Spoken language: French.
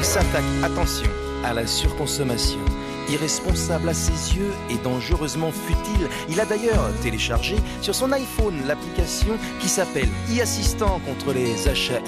s'attaque, attention, à la surconsommation. Irresponsable à ses yeux et dangereusement futile. Il a d'ailleurs téléchargé sur son iPhone l'application qui s'appelle e-assistant contre les achats